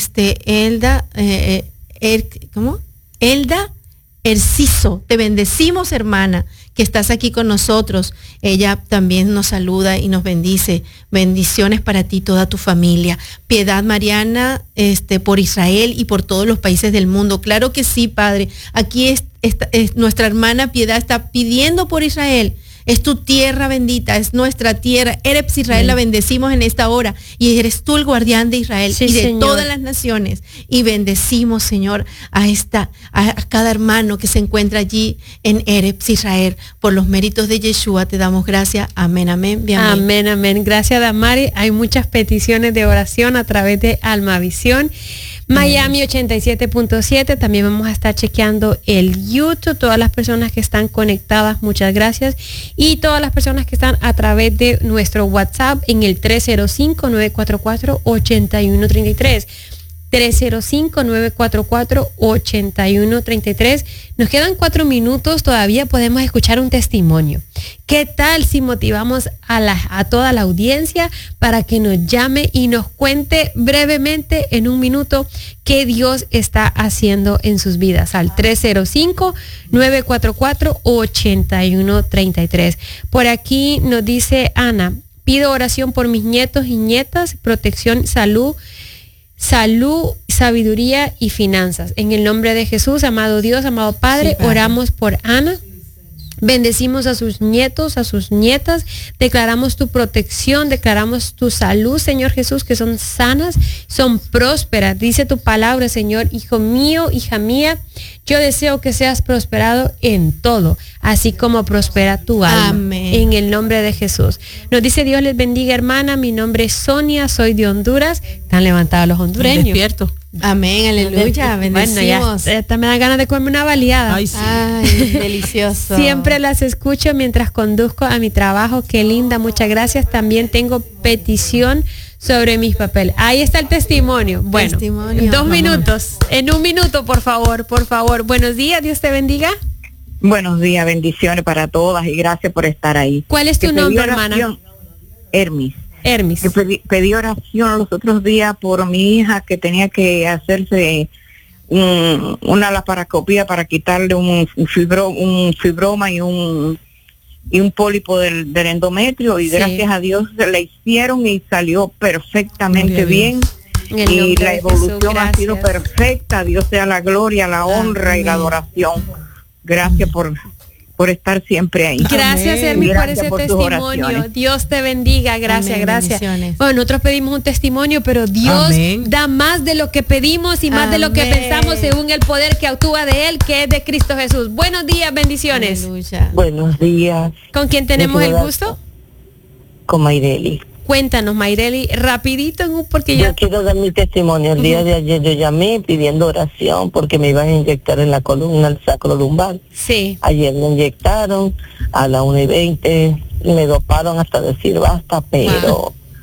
Elda, ¿cómo? Elda Erciso, te bendecimos, hermana, que estás aquí con nosotros. Ella también nos saluda y nos bendice. Bendiciones para ti y toda tu familia. Piedad mariana, por Israel y por todos los países del mundo. Claro que sí, Padre. Aquí nuestra hermana Piedad está pidiendo por Israel. Es tu tierra bendita, es nuestra tierra. Eres Israel, la bendecimos en esta hora. Y eres tú el guardián de Israel Sí, y de Señor. todas las naciones. Y bendecimos, Señor, a cada hermano que se encuentra allí en Eretz Israel. Por los méritos de Yeshua te damos gracias. Amén, amén, bien, amén. Amén, amén. Gracias, Damari. Hay muchas peticiones de oración a través de Almavisión. Miami 87.7, también vamos a estar chequeando el YouTube, todas las personas que están conectadas, muchas gracias, y todas las personas que están a través de nuestro WhatsApp en el 305-944-8133. 305-944-8133. Nos quedan 4 minutos, todavía podemos escuchar un testimonio. ¿Qué tal si motivamos a toda la audiencia para que nos llame y nos cuente brevemente en un minuto qué Dios está haciendo en sus vidas? Al 305-944-8133. Por aquí nos dice Ana, pido oración por mis nietos y nietas, protección, salud, sabiduría y finanzas. En el nombre de Jesús, amado Dios, amado Padre, Sí, Padre. oramos por Ana. Bendecimos a sus nietos, a sus nietas, declaramos tu protección, declaramos tu salud, Señor Jesús, que son sanas, son prósperas. Dice tu palabra, Señor, hijo mío, hija mía, yo deseo que seas prosperado en todo, así como prospera tu alma. Amén. En el nombre de Jesús. Nos dice Dios les bendiga, hermana, mi nombre es Sonia, soy de Honduras. Están levantados los hondureños. Despierto. Amén, aleluya, bendecimos. Bueno, ya me dan ganas de comerme una baleada. Ay, sí. Ay, delicioso. Siempre las escucho mientras conduzco a mi trabajo. Qué linda, muchas gracias. También tengo petición sobre mis papeles. Ahí está el testimonio. Bueno, Testimonio. 2 minutos. En 1 minuto, por favor, por favor. Buenos días, Dios te bendiga. Buenos días, bendiciones para todas y gracias por estar ahí. ¿Cuál es tu Que pedí nombre, oración, hermana? Hermis. Hermis. Que pedí oración los otros días por mi hija que tenía que hacerse una laparoscopía para quitarle un fibroma y un pólipo del endometrio, y Sí. gracias a Dios se la hicieron y salió perfectamente Gloria a Dios. bien. En el Y nombre la de evolución Jesús, ha sido gracias. perfecta. Dios sea la gloria, la honra y la Amén. adoración. Gracias por estar siempre ahí. Gracias, Amén. Hermis, por Gracias ese por tus testimonio. oraciones. Dios te bendiga. Gracias, Amén, gracias. bendiciones. Bueno, nosotros pedimos un testimonio, pero Dios Amén. da más de lo que pedimos y más de lo que Amén. pensamos, según el poder que actúa de Él, que es de Cristo Jesús. Buenos días, bendiciones. Aleluya. Buenos días, ¿Con quién tenemos el Gracias. gusto? con Mayreli. Cuéntanos, Mayreli, rapidito, porque ya... Yo quiero dar mi testimonio. El día de ayer yo llamé pidiendo oración porque me iban a inyectar en la columna el sacro lumbar. Sí, Ayer me inyectaron a las 1:20, me doparon hasta decir basta, pero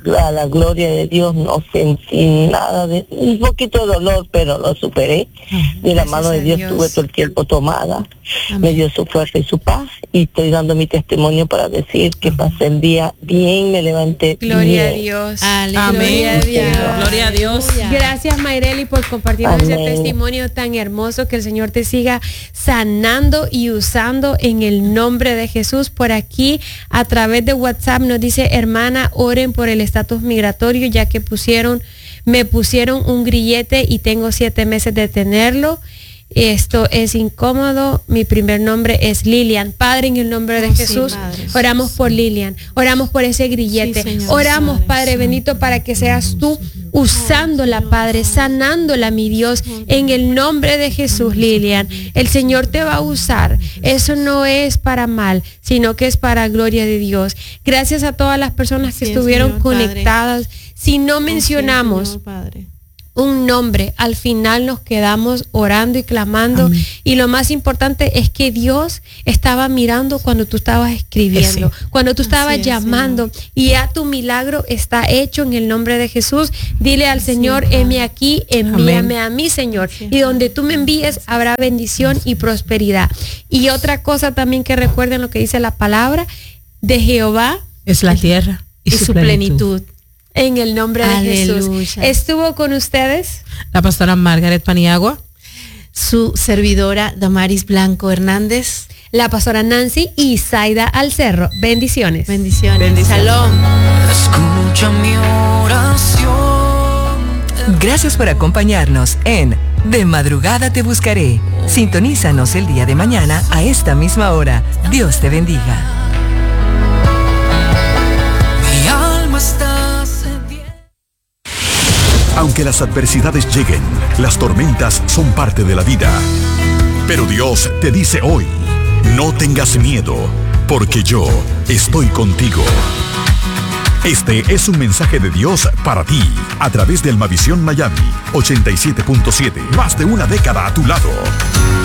a la gloria de Dios no sentí nada de, un poquito de dolor, pero lo superé. De la mano de Dios estuve todo el tiempo tomada. Amén. Me dio su fuerza y su paz, y estoy dando mi testimonio para decir que pasé el día bien, me levanté Gloria bien. a Dios. Amén. Gloria a Dios. Gracias, Mayreli, por compartirnos ese testimonio tan hermoso. Que el Señor te siga sanando y usando en el nombre de Jesús. Por aquí, a través de WhatsApp, nos dice: hermana, oren por el estatus migratorio, ya que me pusieron un grillete y tengo 7 meses de tenerlo. Esto es incómodo. Mi primer nombre es Lilian. Padre, en el nombre de Jesús, oramos por Lilian, oramos por ese grillete, oramos, Padre bendito, para que seas tú usándola, Padre, sanándola, mi Dios, en el nombre de Jesús. Lilian, el Señor te va a usar. Eso no es para mal, sino que es para gloria de Dios. Gracias a todas las personas que estuvieron conectadas. Si no mencionamos un nombre, al final nos quedamos orando y clamando. Amén. Y lo más importante es que Dios estaba mirando cuando tú estabas escribiendo, cuando tú estabas llamando, y ya tu milagro está hecho en el nombre de Jesús. Dile al Señor: heme aquí, envíame a mí, Señor, y donde tú me envíes habrá bendición y prosperidad. Y otra cosa también, que recuerden lo que dice la palabra: de Jehová es la tierra y su plenitud. En el nombre de Jesús. Estuvo con ustedes la pastora Margaret Paniagua, su servidora Damaris Blanco Hernández, la pastora Nancy y Zaida Alcerro. Bendiciones. Bendiciones. Shalom. Escucha mi oración. Gracias por acompañarnos en De Madrugada Te Buscaré. Sintonízanos el día de mañana a esta misma hora. Dios te bendiga. Mi alma está. Aunque las adversidades lleguen, las tormentas son parte de la vida. Pero Dios te dice hoy: no tengas miedo, porque yo estoy contigo. Este es un mensaje de Dios para ti, a través de Almavisión Miami 87.7, más de una década a tu lado.